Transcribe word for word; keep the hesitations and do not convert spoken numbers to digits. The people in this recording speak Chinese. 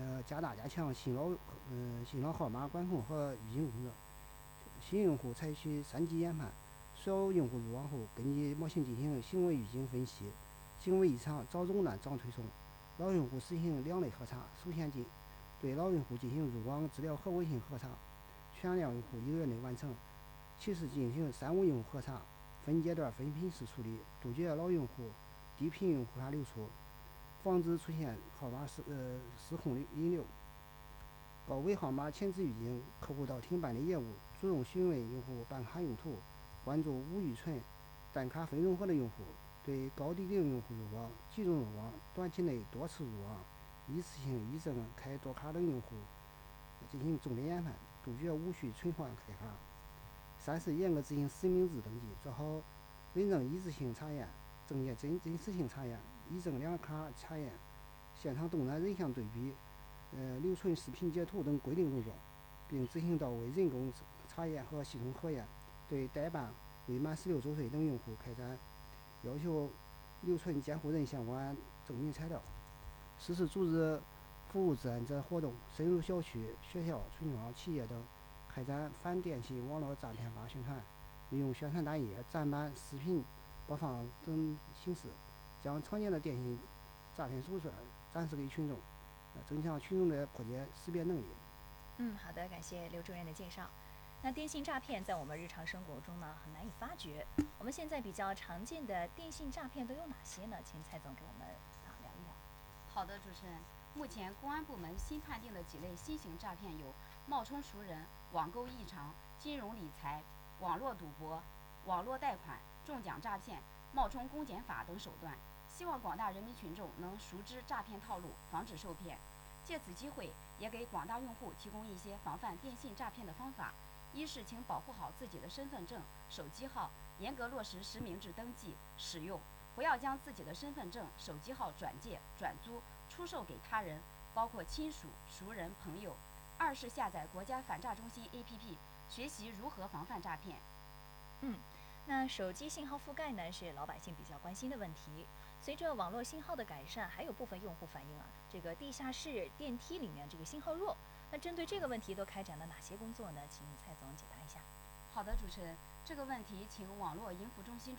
呃加大加强新老呃新老号码管控和预警工作。新用户采取三级研判，所有用户入网后，根据模型进行行为预警分析，行为异常早中断早推送。老用户实行两类核查，首先进对老用户进行入网资料和微信核查，全量用户一个月内完成。其次进行三无用户核查，分阶段分频式处理，杜绝老用户低频用户卡流出，防止出现号码失呃失控引流。高危号码前置预警，客户到厅办理业务，主动询问用户办卡用途，关注无预存、单卡非融合的用户，对高低龄用户入网、集中入网、短期内多次入网、一次性异证开多卡等用户进行重点研判，杜绝无序存换开卡。三是严格执行实名制登记，做好认证一致性查验、证件真真实性查验、一证两卡查验、现场动态人像对比、呃留存视频截图等规定工作，并执行到位人工查验和系统核验。对代办未满十六周岁等用户开展要求留存监护人相关证明材料。四是组织服务志愿者活动，深入小区、学校、村庄、企业等，开展反电信网络诈骗法宣传，利用宣传单页、展板、视频播放等形式，将常见的电信诈骗手段展示给群众，增强群众的破解识别能力。 嗯，好的，感谢刘主任的介绍。那电信诈骗在我们日常生活中呢很难以发觉，我们现在比较常见的电信诈骗都有哪些呢？请蔡总给我们啊聊一聊。 好的，主持人。目前公安部门新判定的几类新型诈骗有冒充熟人、网购异常、金融理财、网络赌博、网络贷款、中奖诈骗、冒充公检法等手段，希望广大人民群众能熟知诈骗套路，防止受骗。借此机会，也给广大用户提供一些防范电信诈骗的方法。一是请保护好自己的身份证、手机号，严格落实实名制登记使用，不要将自己的身份证、手机号转借、转租、出售给他人，包括亲属、熟人、朋友。二是下载国家反诈中心 A P P， 学习如何防范诈骗。 嗯，那手机信号覆盖呢是老百姓比较关心的问题。随着网络信号的改善，还有部分用户反映啊，这个地下室、电梯里面这个信号弱。那针对这个问题都开展了哪些工作呢？请蔡总解答一下。 好的，主持人，这个问题请网络银服中心主